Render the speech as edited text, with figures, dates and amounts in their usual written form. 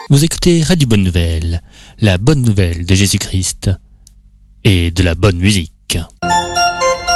Vous écoutez Radio Bonne Nouvelle, la bonne nouvelle de Jésus-Christ et de la bonne musique.